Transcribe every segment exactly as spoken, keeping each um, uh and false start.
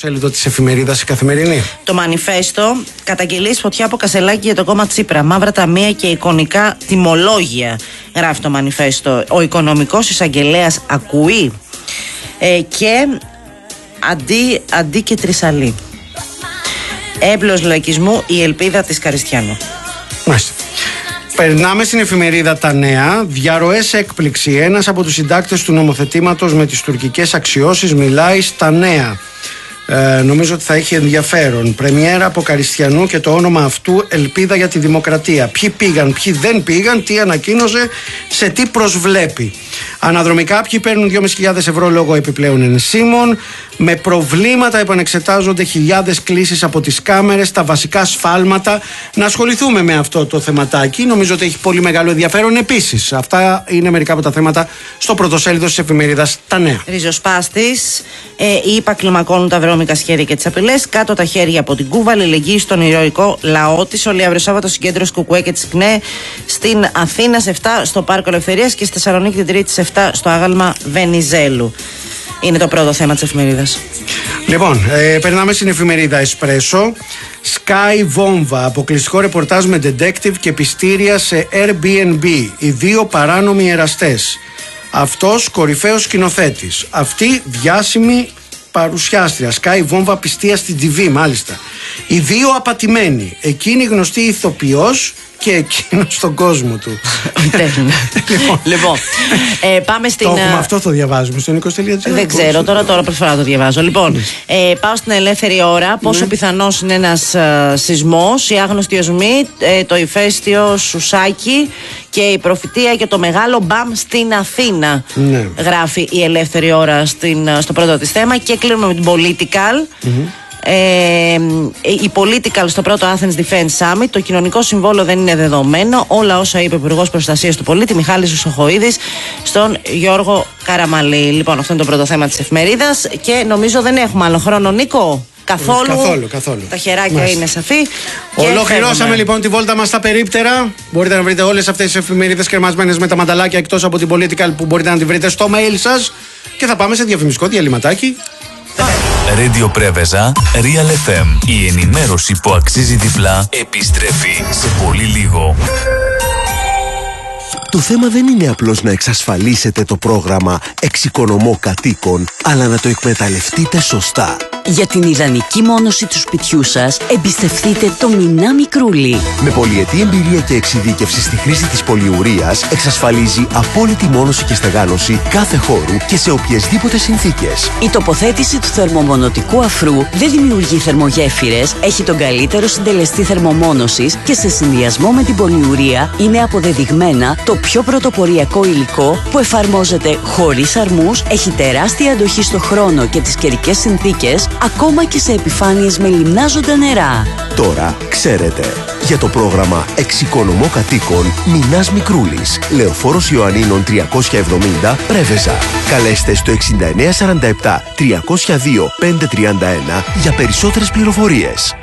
πρωτοσέλιδο της εφημερίδας η Καθημερινή. Το Μανιφέστο, καταγγελίες φωτιά από Κασελάκη για το κόμμα Τσίπρα. Μαύρα ταμεία και εικονικά τιμολόγια, γράφει το Μανιφέστο. Ο οικονομικός εισαγγελέας ακούει ε, και αντί, αντί και τρισαλή. Έμπλος λαϊκισμού, η ελπίδα της Καριστιανού. Μάλιστα. Περνάμε στην εφημερίδα Τα Νέα. Διαρροές έκπληξη. Ένας από τους συντάκτες του νομοθετήματος με τις τουρκικές αξιώσεις μιλάει στα Νέα. Ε, νομίζω ότι θα έχει ενδιαφέρον. Πρεμιέρα από Καριστιανού και το όνομα αυτού ελπίδα για τη δημοκρατία. Ποιοι πήγαν, ποιοι δεν πήγαν, τι ανακοίνωσε, σε τι προσβλέπει. Αναδρομικά, ποιοι παίρνουν δυόμισι χιλιάδες ευρώ λόγω επιπλέον ενσύμων. Με προβλήματα επανεξετάζονται χιλιάδες κλήσεις από τις κάμερες, τα βασικά σφάλματα. Να ασχοληθούμε με αυτό το θεματάκι. Νομίζω ότι έχει πολύ μεγάλο ενδιαφέρον επίσης. Αυτά είναι μερικά από τα θέματα στο πρωτοσέλιδο της εφημερίδας Τα Νέα. Ριζοσπάστης, ε, οι ΙΠΑ κλιμακώνουν τα βρώμικα σχέδια και τις απειλές. Κάτω τα χέρια από την Κούβα, αλληλεγγύη στον ηρωικό λαό της. Όλοι αύριο Σάββατο συγκέντρωση Κουκουέ και της ΚΝΕ στην Αθήνα σε επτά στο Πάρκο Ελευθερίας και στη Θεσσαλονίκη την Τρίτη σε επτά στο άγαλμα Βενιζέλου. Είναι το πρώτο θέμα της εφημερίδας. Λοιπόν, ε, περνάμε στην εφημερίδα Εσπρέσο. Sky βόμβα, αποκλειστικό ρεπορτάζ με detective και πιστήρια σε Airbnb. Οι δύο παράνομοι εραστές. Αυτός κορυφαίος σκηνοθέτης. Αυτή διάσημη παρουσιάστρια. Sky βόμβα πιστία στην τι βι, μάλιστα. Οι δύο απατημένοι. Εκείνη γνωστή ηθοποιός και εκείνο στον κόσμο του. λοιπόν, λοιπόν ε, πάμε στην. Το έχουμε, αυτό το διαβάζουμε στο είκοσι τελεία τζι άρ. Δεν ξέρω, τώρα, τώρα πρώτη φορά το διαβάζω. Λοιπόν, ε, πάω στην ελεύθερη ώρα. Πόσο ναι. πιθανός είναι ένας ε, σεισμός, οι άγνωστοι οσμοί, ε, το ηφαίστειο Σουσάκι και η προφητεία και το μεγάλο μπαμ στην Αθήνα. Ναι. Γράφει η ελεύθερη ώρα στην, στο πρώτο της θέμα. Και κλείνουμε με την Political. Mm-hmm. Ε, η Political στο πρώτο Athens Defense Summit. Το κοινωνικό συμβόλαιο δεν είναι δεδομένο. Όλα όσα είπε ο Υπουργός Προστασίας του Πολίτη Μιχάλης Χρυσοχοΐδης στον Γιώργο Καραμαλή. Λοιπόν, αυτό είναι το πρώτο θέμα της εφημερίδας. Και νομίζω δεν έχουμε άλλο χρόνο, Νίκο. Καθόλου. Καθόλου, καθόλου. Τα χεράκια Μάλιστα. είναι σαφή. Ολοκληρώσαμε λοιπόν τη βόλτα μας στα περίπτερα. Μπορείτε να βρείτε όλες αυτές τις εφημερίδες κρεμασμένες με τα μανταλάκια, εκτός από την Political που μπορείτε να τη βρείτε στο mail σας. Και θα πάμε σε διαφημιστικό διαλυματάκι. Radio Πρέβεζα, Real εφ εμ. Η ενημέρωση που αξίζει διπλά επιστρέφει σε πολύ λίγο. Το θέμα δεν είναι απλώς να εξασφαλίσετε το πρόγραμμα Εξοικονομώ Κατοίκων, αλλά να το εκμεταλλευτείτε σωστά. Για την ιδανική μόνωση του σπιτιού σας, εμπιστευτείτε το Μινά Μικρούλι. Με πολυετή εμπειρία και εξειδίκευση στη χρήση της πολυουρίας, εξασφαλίζει απόλυτη μόνωση και στεγάνωση κάθε χώρου και σε οποιασδήποτε συνθήκες. Η τοποθέτηση του θερμομονωτικού αφρού δεν δημιουργεί θερμογέφυρες, έχει τον καλύτερο συντελεστή θερμομόνωσης και σε συνδυασμό με την πολυουρία είναι αποδεδειγμένα το πιο πρωτοποριακό υλικό που εφαρμόζεται χωρίς αρμούς, έχει τεράστια αντοχή στο χρόνο και τις καιρικές συνθήκες, ακόμα και σε επιφάνειες με λιμνάζοντα νερά. Τώρα ξέρετε. Για το πρόγραμμα Εξοικονομώ Κατοίκων, Μινάς Μικρούλης, Λεωφόρος Ιωαννίνων τριακόσια εβδομήντα, Πρέβεζα. Καλέστε στο εξήντα εννέα σαράντα επτά τριακόσια δύο πεντακόσια τριάντα ένα για περισσότερες πληροφορίες.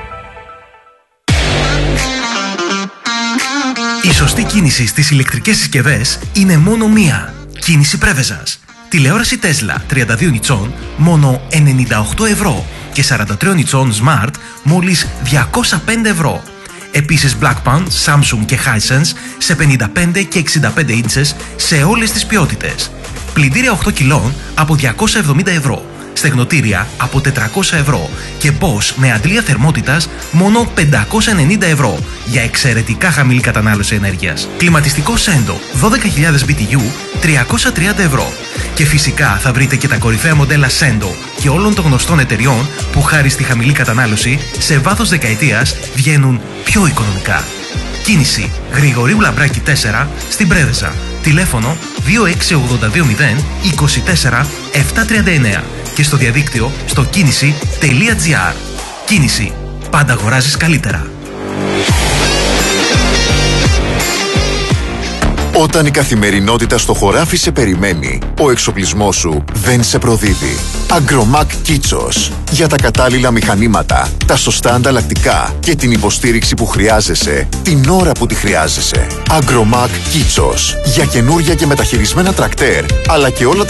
Η σωστή κίνηση στις ηλεκτρικές συσκευές είναι μόνο μία. Κίνηση Πρέβεζας. Τηλεόραση Tesla τριάντα δύο ιντσών μόνο ενενήντα οκτώ ευρώ και σαράντα τρία ιντσών Smart μόλις διακόσια πέντε ευρώ. Επίσης Blackpan, Samsung και Hisense σε πενήντα πέντε και εξήντα πέντε ίντσες σε όλες τις ποιότητες. Πλυντήρια οκτώ κιλών από διακόσια εβδομήντα ευρώ. Στεγνοτήρια από τετρακόσια ευρώ και Bosch με αντλία θερμότητας μόνο πεντακόσια ενενήντα ευρώ για εξαιρετικά χαμηλή κατανάλωση ενέργειας. Κλιματιστικό Sendo δώδεκα χιλιάδες μπι τι γιου τριακόσια τριάντα ευρώ. Και φυσικά θα βρείτε και τα κορυφαία μοντέλα Sendo και όλων των γνωστών εταιριών που χάρη στη χαμηλή κατανάλωση σε βάθος δεκαετίας βγαίνουν πιο οικονομικά. Κίνηση Γρηγορίου Λαμπράκη τέσσερα στην Πρέβεζα. Τηλέφωνο δύο έξι ογδόντα δύο μηδέν είκοσι τέσσερα επτακόσια τριάντα εννέα και στο διαδίκτυο στο κίνηση τελεία τζι άρ. Κίνηση. Πάντα αγοράζεις καλύτερα. Όταν η καθημερινότητα στο χωράφι σε περιμένει, ο εξοπλισμός σου δεν σε προδίδει. Agromac Kitsos. Για τα κατάλληλα μηχανήματα, τα σωστά ανταλλακτικά και την υποστήριξη που χρειάζεσαι, την ώρα που τη χρειάζεσαι. Agromac Kitsos. Για καινούρια και μεταχειρισμένα τρακτέρ, αλλά και όλα τα